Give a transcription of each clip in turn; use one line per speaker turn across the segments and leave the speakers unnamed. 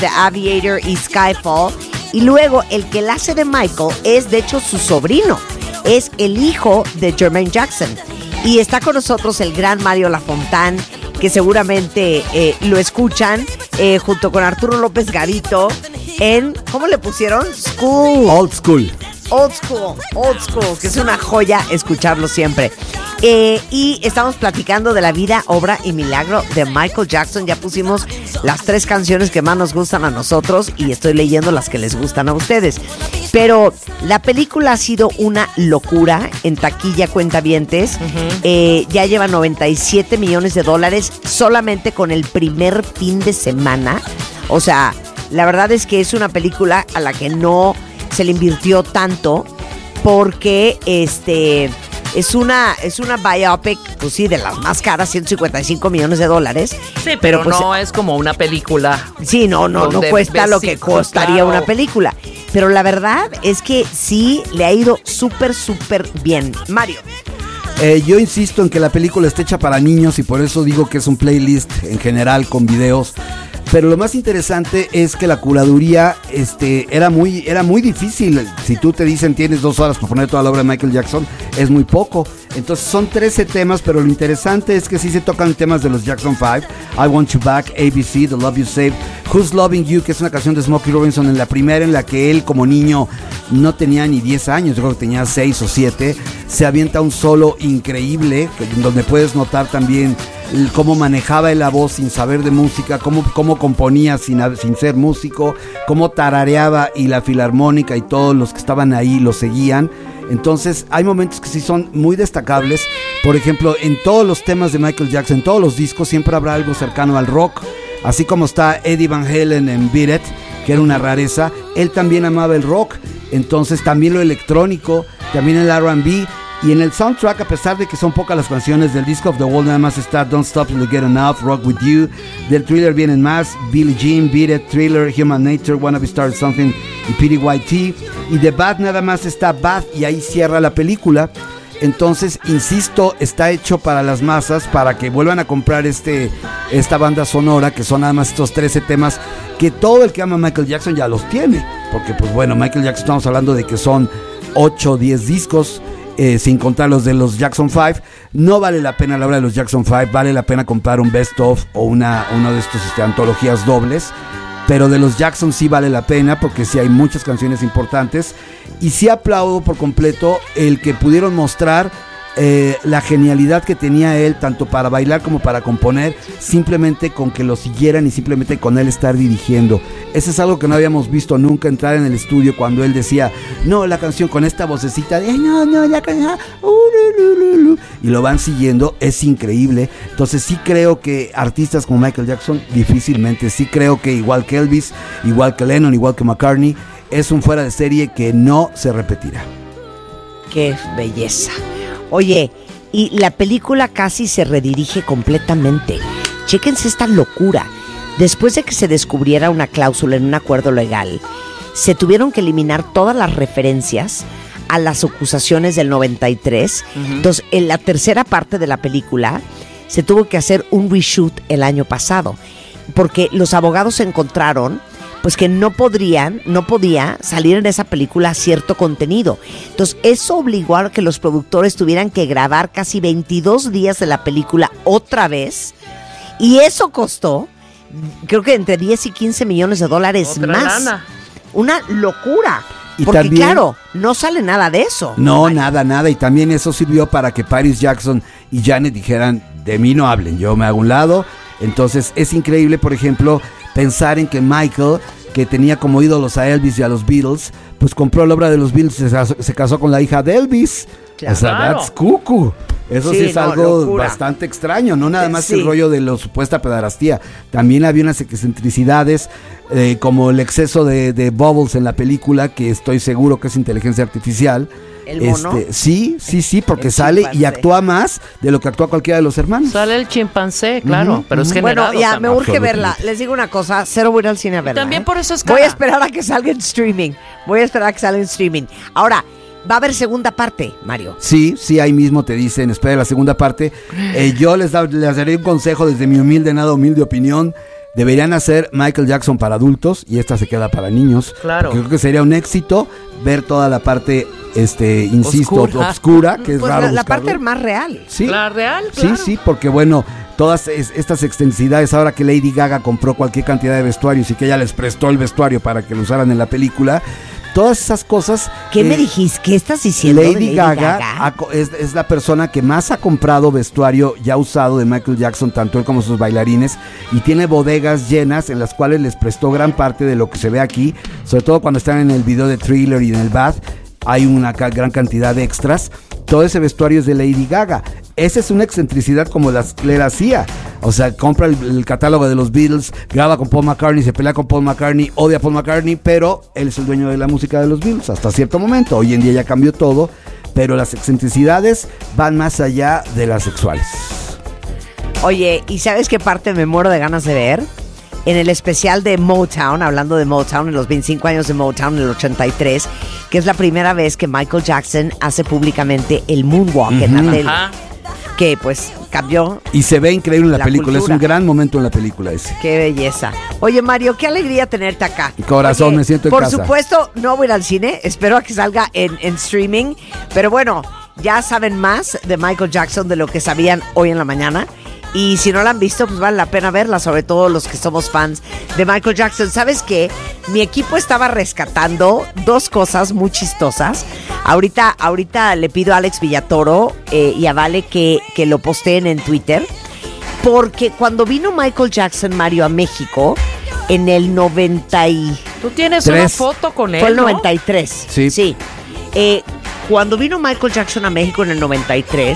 The Aviator y Skyfall. Y luego el que la hace de Michael es de hecho su sobrino, es el hijo de Jermaine Jackson. Y está con nosotros el gran Mario Lafontán, que seguramente lo escuchan junto con Arturo López Garito en, ¿cómo le pusieron?
Old School.
Old School, que es una joya escucharlo siempre. Y estamos platicando de la vida, obra y milagro de Michael Jackson. Ya pusimos las 3 canciones que más nos gustan a nosotros y estoy leyendo las que les gustan a ustedes. Pero la película ha sido una locura en taquilla, cuentavientes. Ya lleva $97 millones solamente con el primer fin de semana. O sea, la verdad es que es una película a la que no se le invirtió tanto porque es una biopic, pues sí, de las más caras, $155 millones.
Sí, pero pues, no es como una película.
Sí, no cuesta lo que costaría una película. Pero la verdad es que sí le ha ido súper bien. Mario.
Yo insisto en que la película está hecha para niños y por eso digo que es un playlist en general con videos. Pero lo más interesante es que la curaduría era muy difícil. Si tú te dicen tienes 2 horas para poner toda la obra de Michael Jackson, es muy poco. Entonces son 13 temas, pero lo interesante es que sí se tocan temas de los Jackson 5. I Want You Back, ABC, The Love You Saved, Who's Loving You, que es una canción de Smokey Robinson, en la primera en la que él como niño no tenía ni 10 años, yo creo que tenía 6 o 7, se avienta un solo increíble, donde puedes notar también cómo manejaba la voz sin saber de música, cómo componía sin ser músico, cómo tarareaba y la filarmónica y todos los que estaban ahí lo seguían. Entonces hay momentos que sí son muy destacables. Por ejemplo, en todos los temas de Michael Jackson, en todos los discos siempre habrá algo cercano al rock, así como está Eddie Van Halen en Beat It, que era una rareza. Él también amaba el rock, entonces también lo electrónico, también el R&B. Y en el soundtrack, a pesar de que son pocas las canciones del Disc of the World, nada más está Don't Stop Till You Get Enough, Rock With You. Del Thriller vienen más, Billie Jean, Beat It, Thriller, Human Nature, Wanna Be Started Something y Pity White Tea. Y de Bad nada más está Bad y ahí cierra la película. Entonces, insisto, está hecho para las masas, para que vuelvan a comprar esta banda sonora, que son nada más estos 13 temas, que todo el que ama a Michael Jackson ya los tiene. Porque pues bueno, Michael Jackson estamos hablando de que son 8 o 10 discos, sin contar los de los Jackson 5. No vale la pena la hora de los Jackson 5, vale la pena comprar un best of o una de estos antologías dobles. Pero de los Jackson sí vale la pena porque sí hay muchas canciones importantes. Y sí aplaudo por completo el que pudieron mostrar la genialidad que tenía él, tanto para bailar como para componer, simplemente con que lo siguieran y simplemente con él estar dirigiendo. Eso es algo que no habíamos visto nunca, entrar en el estudio cuando él decía, no, la canción con esta vocecita de no, la canción, y lo van siguiendo, es increíble. Entonces sí creo que artistas como Michael Jackson, difícilmente, sí creo que igual que Elvis, igual que Lennon, igual que McCartney, es un fuera de serie que no se repetirá.
¡Qué belleza! Oye, y la película casi se redirige completamente. Chéquense esta locura. Después de que se descubriera una cláusula en un acuerdo legal, se tuvieron que eliminar todas las referencias a las acusaciones del 93. Entonces, en la tercera parte de la película, se tuvo que hacer un reshoot el año pasado, porque los abogados encontraron pues que no podía salir en esa película cierto contenido. Entonces, eso obligó a que los productores tuvieran que grabar casi 22 días de la película otra vez, y eso costó, creo que entre 10 y 15 millones de dólares más. Lana. Una locura. Y porque también, claro, no sale nada de eso.
No, nada. Y también eso sirvió para que Paris Jackson y Janet dijeran, de mí no hablen, yo me hago un lado. Entonces, es increíble, por ejemplo, pensar en que Michael, que tenía como ídolos a Elvis y a los Beatles, pues compró la obra de los Beatles y se casó con la hija de Elvis. Claro. O sea, that's cuckoo. Eso sí es algo locura. Bastante extraño, no nada más el rollo de la supuesta pedarastía. También había unas excentricidades, como el exceso de bubbles en la película, que estoy seguro que es inteligencia artificial.
¿El mono?
Sí, porque el sale chimpancé. Y actúa más de lo que actúa cualquiera de los hermanos.
Sale el chimpancé, claro, pero es generado.
Bueno, ya, me urge verla. Les digo una cosa, cero voy a ir al cine a verla.
También por eso es cara.
Voy a esperar a que salga en streaming. Ahora, va a haber segunda parte, Mario.
Sí, ahí mismo te dicen, espera la segunda parte. Yo les daré un consejo desde mi nada humilde opinión. deberían hacer Michael Jackson para adultos y esta se queda para niños.
Claro.
Creo que sería un éxito ver toda la parte, insisto, obscura, que es
pues
raro
la
buscarlo.
parte más real.
Sí.
La real, claro.
Sí, porque bueno, todas estas extensidades, ahora que Lady Gaga compró cualquier cantidad de vestuarios y que ella les prestó el vestuario para que lo usaran en la película, todas esas cosas...
¿Qué me dijiste? ¿Qué estás diciendo
Lady,
de Lady
Gaga? Es la persona que más ha comprado vestuario ya usado de Michael Jackson, tanto él como sus bailarines, y tiene bodegas llenas en las cuales les prestó gran parte de lo que se ve aquí, sobre todo cuando están en el video de Thriller y en el Bath, hay una gran cantidad de extras. Todo ese vestuario es de Lady Gaga. Esa es una excentricidad como la hacía. O sea, compra el catálogo de los Beatles, graba con Paul McCartney, se pelea con Paul McCartney, odia a Paul McCartney, pero él es el dueño de la música de los Beatles hasta cierto momento. Hoy en día ya cambió todo, pero las excentricidades van más allá de las sexuales.
Oye, ¿y sabes qué parte me muero de ganas de ver? En el especial de Motown, hablando de Motown, en los 25 años de Motown, en el 83, que es la primera vez que Michael Jackson hace públicamente el moonwalk en la tele. Que pues cambió.
Y se ve increíble en la película,
cultura.
es un gran momento en la película ese.
Qué belleza. Oye, Mario, qué alegría tenerte acá.
Mi corazón,
Oye,
me siento en
por
casa.
Por supuesto, no voy a ir al cine, espero a que salga en streaming, pero bueno, ya saben más de Michael Jackson de lo que sabían hoy en la mañana. Y si no la han visto, pues vale la pena verla, sobre todo los que somos fans de Michael Jackson. ¿Sabes qué? Mi equipo estaba rescatando dos cosas muy chistosas. Ahorita le pido a Alex Villatoro y a Vale que lo posteen en Twitter. Porque cuando vino Michael Jackson, Mario, a México, en el 90 y...
Tú tienes una foto con él,
Fue el
¿no?
93.
Sí.
Cuando vino Michael Jackson a México en el 93...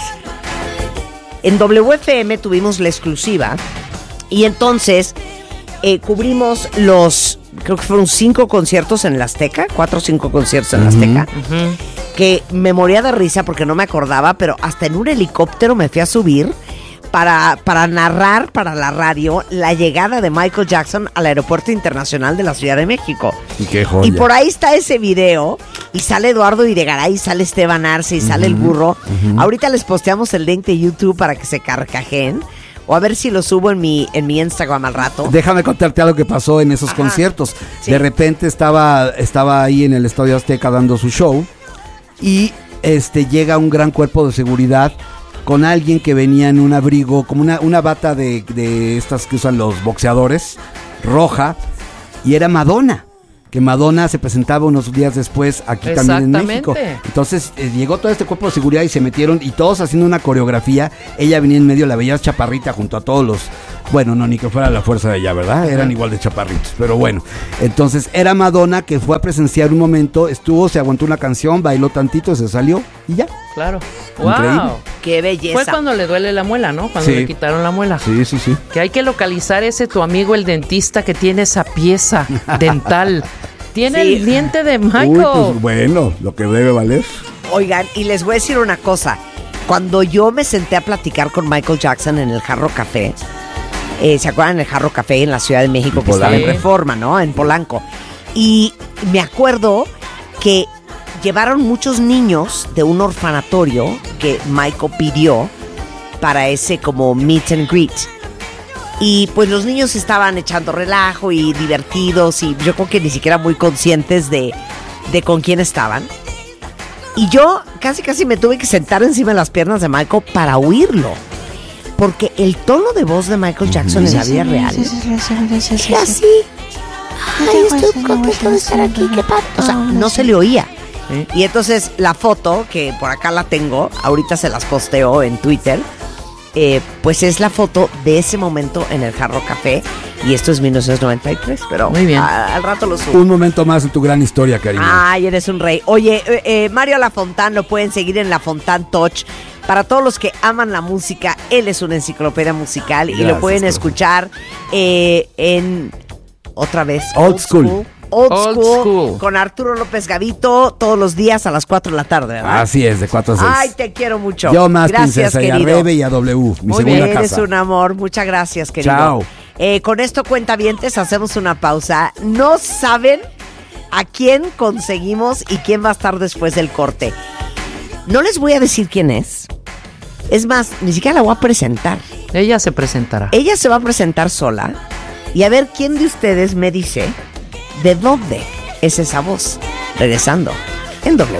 En WFM tuvimos la exclusiva y entonces cubrimos creo que fueron 5 conciertos en el Azteca, 4 o 5 conciertos en el Azteca, que me moría de risa porque no me acordaba, pero hasta en un helicóptero me fui a subir para narrar para la radio la llegada de Michael Jackson al Aeropuerto Internacional de la Ciudad de México.
Y qué joya.
Y por ahí está ese video, y sale Eduardo Videgaray, sale Esteban Arce, y sale el burro. Ahorita les posteamos el link de YouTube para que se carcajeen, o a ver si lo subo en mi Instagram al rato.
Déjame contarte algo que pasó en esos conciertos.
Sí.
De repente estaba ahí en el Estadio Azteca dando su show, y llega un gran cuerpo de seguridad con alguien que venía en un abrigo, como una bata de estas que usan los boxeadores, roja, y era Madonna, que Madonna se presentaba unos días después aquí también en México. Entonces llegó todo este cuerpo de seguridad y se metieron, y todos haciendo una coreografía. Ella venía en medio, la veías chaparrita junto a todos los... Bueno, no, ni que fuera la fuerza de ella, ¿verdad? Eran igual de chaparritos, pero bueno. Entonces era Madonna, que fue a presenciar un momento, se aguantó una canción, bailó tantito, se salió y ya.
Claro.
Increíble.
¡Wow!
¡Qué belleza!
Fue cuando le duele la muela, ¿no? Cuando
Sí.
le quitaron la muela.
Sí.
Que hay que localizar tu amigo el dentista que tiene esa pieza dental. Tiene
Sí.
el diente de Michael.
Uy, pues bueno, lo que debe valer.
Oigan, y les voy a decir una cosa. Cuando yo me senté a platicar con Michael Jackson en el Jarro Café, ¿se acuerdan del Jarro Café en la Ciudad de México que estaba en Reforma, ¿no? En Polanco. Y me acuerdo que llevaron muchos niños de un orfanatorio que Michael pidió para ese como meet and greet. Y pues los niños estaban echando relajo y divertidos, y yo creo que ni siquiera muy conscientes de con quién estaban. Y yo casi me tuve que sentar encima de las piernas de Michael para oírlo. Porque el tono de voz de Michael Jackson en la vida real era así. Ay, estoy contento de estar aquí, qué padre. O sea, no se le oía. Y entonces la foto, que por acá la tengo, ahorita se las posteo en Twitter, pues es la foto de ese momento en el Jarro Café. Y esto es 1993, pero
muy bien.
Al rato lo subo.
Un momento más en tu gran historia, cariño.
Ay, eres un rey. Oye, Mario Lafontán lo pueden seguir en Lafontán Touch. Para todos los que aman la música, él es una enciclopedia musical.
Gracias,
y lo pueden escuchar en otra vez
Old School.
Old School con Arturo López Gavito todos los días a las 4 de la tarde, ¿verdad?
Así es, de 4 a 6.
Ay, te quiero mucho.
Yo más,
gracias,
princesa,
querido.
y a Rebe y a W, mi
Muy
segunda
bien,
casa.
eres un amor. Muchas gracias, querido.
Chao.
Con esto, cuentavientes, hacemos una pausa. No saben a quién conseguimos y quién va a estar después del corte. No les voy a decir quién es. Es más, ni siquiera la voy a presentar.
Ella se presentará.
Ella se va a presentar sola Y a ver quién de ustedes me dice de dónde es esa voz. Regresando en W